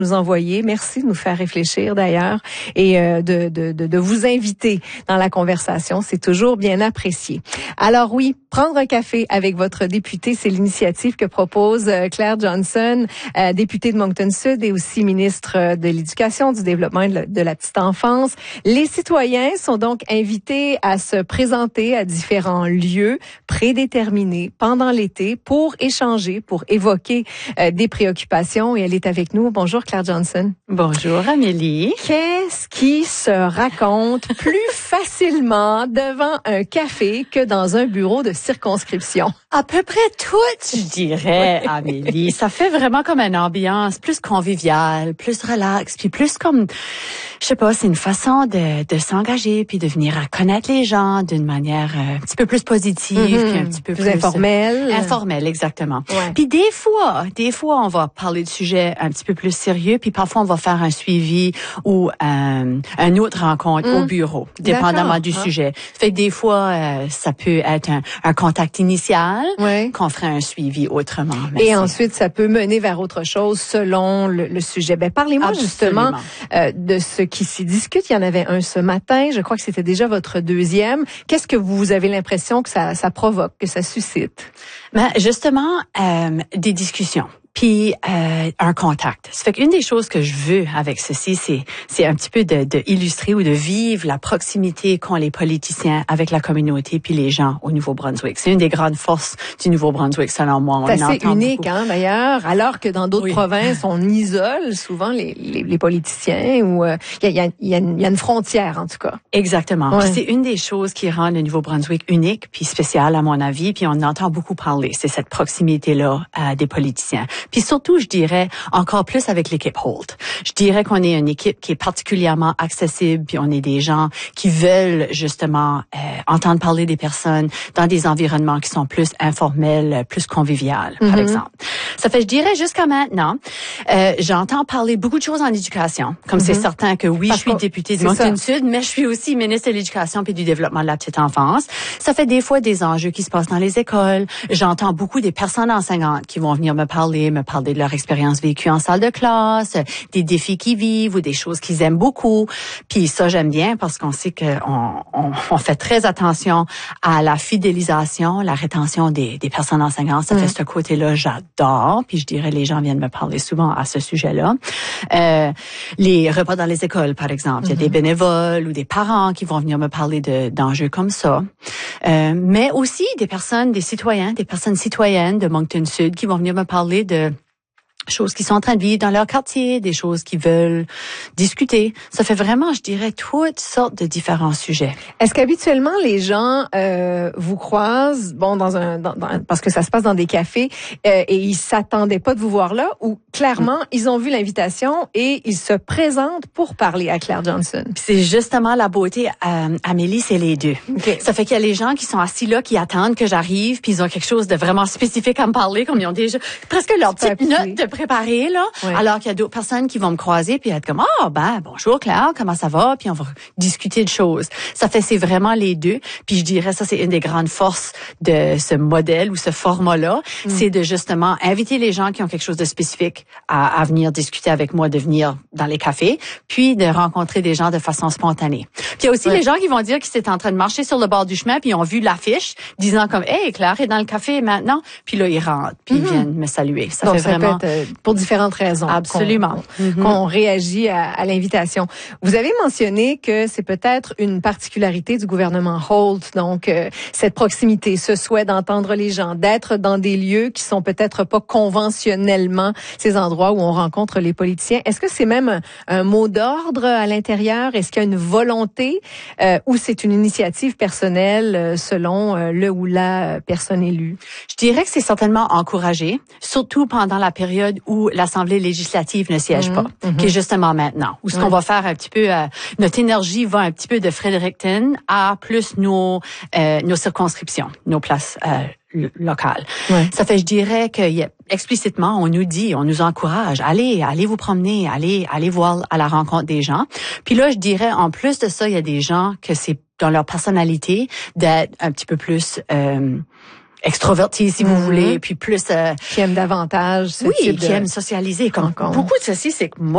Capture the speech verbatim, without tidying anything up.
nous envoyer. Merci de nous faire réfléchir d'ailleurs et euh, de, de, de, de vous inviter dans la conversation. C'est toujours bien apprécié. Alors oui, prendre un café avec votre député, c'est l'initiative que propose euh, Claire Johnson, euh, députée de Moncton Sud et aussi ministre de l'Éducation, du Développement de la, de la petite enfance. Les citoyens sont donc invités à se présenter à différents lieux prédéterminés pendant l'été pour échanger, pour évoquer euh, des préoccupations. Et elle est avec nous. Bonjour Claire Johnson. Bonjour Amélie. Qu'est-ce qui se raconte plus facilement devant un café que dans un bureau de circonscription? À peu près tout, je dirais, Amélie. Ça fait vraiment comme une ambiance plus conviviale, plus relax, puis plus comme, je sais pas, c'est une façon de, de s'engager puis de venir à connaître les gens d'une manière euh, un petit peu plus positive, mm-hmm. puis un petit peu plus, plus informelle. Euh, informelle, exactement. Ouais. Puis des fois, des fois, on va parler de sujets un petit peu plus sérieux, puis parfois on va faire un suivi ou euh, une autre rencontre mm. au bureau, dépendamment D'accord. du ah. sujet. Fait que des fois, euh, ça peut être un, un contact initial, ouais. qu'on ferait un suivi autrement. Et c'est... ensuite, ça peut mener vers autre chose selon le, le sujet. Ben, parlez-moi Absolument. justement euh, de ce qui s'y discute. Il y en avait un ce matin. Je crois que c'était déjà votre deuxième. Qu'est-ce que vous avez l'impression que ça, ça provoque, que ça suscite? Ben, justement, euh, des discussions. Puis euh, un contact. Ça fait qu'une des choses que je veux avec ceci, c'est c'est un petit peu de, de illustrer ou de vivre la proximité qu'ont les politiciens avec la communauté puis les gens au Nouveau-Brunswick. C'est une des grandes forces du Nouveau-Brunswick, selon moi. C'est assez unique, hein, d'ailleurs. Alors que dans d'autres oui. provinces, on isole souvent les, les, les politiciens ou il euh, y, a, y, a, y, a une, y a une frontière, en tout cas. Exactement. Ouais. Puis c'est une des choses qui rend le Nouveau-Brunswick unique puis spécial, à mon avis. Puis on entend beaucoup parler. C'est cette proximité-là euh, des politiciens. Puis surtout, je dirais, encore plus avec l'équipe Holt. Je dirais qu'on est une équipe qui est particulièrement accessible, puis on est des gens qui veulent justement euh, entendre parler des personnes dans des environnements qui sont plus informels, plus conviviales, mm-hmm. par exemple. Ça fait, je dirais, jusqu'à maintenant, euh, j'entends parler beaucoup de choses en éducation. Comme mm-hmm. c'est certain que oui, Parce je suis députée de Moncton Sud, mais je suis aussi ministre de l'Éducation puis du Développement de la petite enfance. Ça fait des fois des enjeux qui se passent dans les écoles. J'entends beaucoup des personnes enseignantes qui vont venir me parler, me parler de leur expérience vécue en salle de classe, des défis qu'ils vivent ou des choses qu'ils aiment beaucoup. Puis ça, j'aime bien parce qu'on sait qu'on on, on fait très attention à la fidélisation, la rétention des, des personnes enseignantes. Ça mmh. fait ce côté-là, j'adore. Puis je dirais, les gens viennent me parler souvent à ce sujet-là. Euh, les repas dans les écoles, par exemple. Mmh. Il y a des bénévoles ou des parents qui vont venir me parler de, d'enjeux comme ça. Euh, mais aussi des personnes, des citoyens, des personnes citoyennes de Moncton Sud qui vont venir me parler de choses qui sont en train de vivre dans leur quartier, des choses qu'ils veulent discuter. Ça fait vraiment, je dirais, toutes sortes de différents sujets. Est-ce qu'habituellement les gens euh, vous croisent, bon, dans un, dans, dans, parce que ça se passe dans des cafés, euh, et ils s'attendaient pas de vous voir là, ou clairement mm. ils ont vu l'invitation et ils se présentent pour parler à Claire Johnson? Puis c'est justement la beauté, euh, Amélie, c'est les deux. Okay. Ça fait qu'il y a les gens qui sont assis là, qui attendent que j'arrive, puis ils ont quelque chose de vraiment spécifique à me parler, comme ils ont déjà presque leur petite note de préparé là, oui. alors qu'il y a d'autres personnes qui vont me croiser puis être comme ah oh, ben bonjour Claire, comment ça va, puis on va discuter de choses. Ça fait c'est vraiment les deux, puis je dirais ça c'est une des grandes forces de ce modèle ou ce format là, mm. c'est de justement inviter les gens qui ont quelque chose de spécifique à, à venir discuter avec moi, de venir dans les cafés, puis de rencontrer des gens de façon spontanée. Puis il y a aussi oui. les gens qui vont dire qu'ils étaient en train de marcher sur le bord du chemin puis ils ont vu l'affiche disant comme hey Claire est dans le café maintenant, puis là ils rentrent puis mm-hmm. ils viennent me saluer. Ça Donc, fait ça vraiment peut être, euh, pour différentes raisons. Absolument. Qu'on, mm-hmm. qu'on réagit à, à l'invitation. Vous avez mentionné que c'est peut-être une particularité du gouvernement Holt, donc euh, cette proximité, ce souhait d'entendre les gens, d'être dans des lieux qui sont peut-être pas conventionnellement ces endroits où on rencontre les politiciens. Est-ce que c'est même un, un mot d'ordre à l'intérieur? Est-ce qu'il y a une volonté euh, ou c'est une initiative personnelle euh, selon euh, le ou la personne élue? Je dirais que c'est certainement encouragé, surtout pendant la période où l'Assemblée législative ne siège mmh, pas, mmh. qui est justement maintenant. Où ce ouais. qu'on va faire un petit peu, euh, notre énergie va un petit peu de Fredericton à plus nos euh, nos circonscriptions, nos places euh, locales. Ouais. Ça fait, je dirais que y a, explicitement, on nous dit, on nous encourage, allez, allez vous promener, allez, allez voir à la rencontre des gens. Puis là, je dirais, en plus de ça, il y a des gens que c'est dans leur personnalité d'être un petit peu plus euh, extrovertis, si mm-hmm. vous voulez, puis plus... Euh, qui aiment davantage ce oui, type qui de... aiment socialiser. Comme beaucoup de ceci, c'est que moi,